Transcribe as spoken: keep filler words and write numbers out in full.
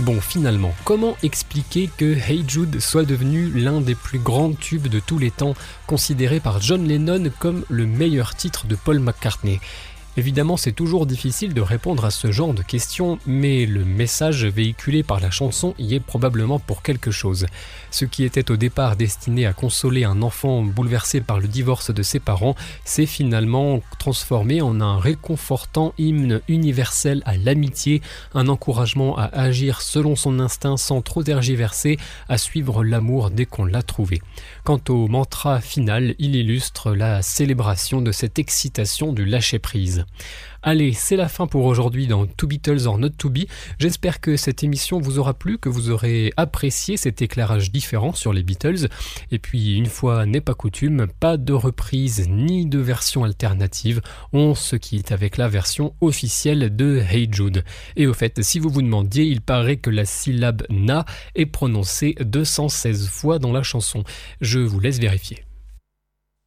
Bon, finalement, comment expliquer que Hey Jude soit devenu l'un des plus grands tubes de tous les temps, considéré par John Lennon comme le meilleur titre de Paul McCartney ? Évidemment, c'est toujours difficile de répondre à ce genre de questions, mais le message véhiculé par la chanson y est probablement pour quelque chose. Ce qui était au départ destiné à consoler un enfant bouleversé par le divorce de ses parents s'est finalement transformé en un réconfortant hymne universel à l'amitié, un encouragement à agir selon son instinct sans trop tergiverser, à suivre l'amour dès qu'on l'a trouvé. Quant au mantra final, il illustre la célébration de cette excitation du lâcher-prise. Allez, c'est la fin pour aujourd'hui dans Two Beatles or Not To Be. J'espère que cette émission vous aura plu, que vous aurez apprécié cet éclairage différent sur les Beatles. Et puis, une fois n'est pas coutume, pas de reprise ni de version alternative. On se quitte avec la version officielle de Hey Jude. Et au fait, si vous vous demandiez, il paraît que la syllabe na est prononcée deux cent seize fois dans la chanson. Je vous laisse vérifier.